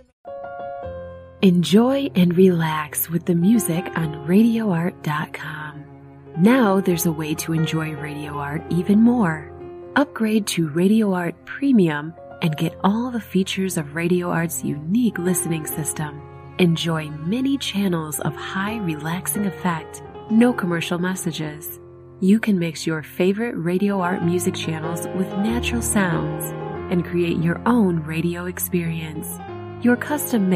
Enjoy and relax with the music on RadioArt.com. Now there's a way to enjoy Radio Art even more. Upgrade to Radio Art Premium and get all the features of Radio Art's unique listening system. Enjoy many channels of high relaxing effect, no commercial messages. You can mix your favorite Radio Art music channels with natural sounds and create your own radio experience. Your custom